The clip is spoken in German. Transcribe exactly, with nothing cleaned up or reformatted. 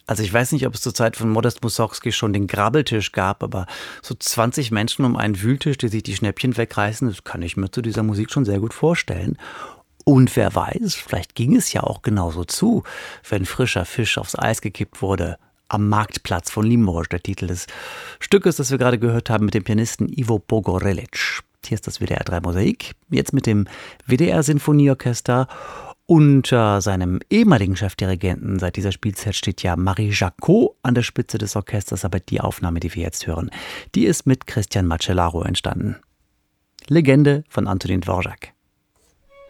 Also ich weiß nicht, ob es zur Zeit von Modest Mussorgsky schon den Grabbeltisch gab, aber so zwanzig Menschen um einen Wühltisch, die sich die Schnäppchen wegreißen, das kann ich mir zu dieser Musik schon sehr gut vorstellen. Und wer weiß, vielleicht ging es ja auch genauso zu, wenn frischer Fisch aufs Eis gekippt wurde. Am Marktplatz von Limoges, der Titel des Stückes, das wir gerade gehört haben mit dem Pianisten Ivo Pogorelic. Hier ist das W D R drei Mosaik, jetzt mit dem W D R Sinfonieorchester. Unter seinem ehemaligen Chefdirigenten seit dieser Spielzeit steht ja Marie Jacot an der Spitze des Orchesters, aber die Aufnahme, die wir jetzt hören, die ist mit Christian Macellaro entstanden. Legende von Antonin Dvorak.